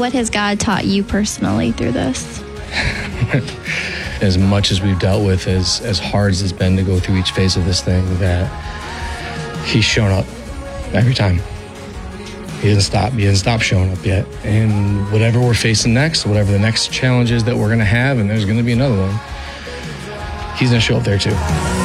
what has God taught you personally through this? As much as we've dealt with, as hard as it's been to go through each phase of this thing, that he's shown up every time. He didn't stop showing up yet. And whatever we're facing next, whatever the next challenge is that we're going to have, and there's going to be another one, he's going to show up there too.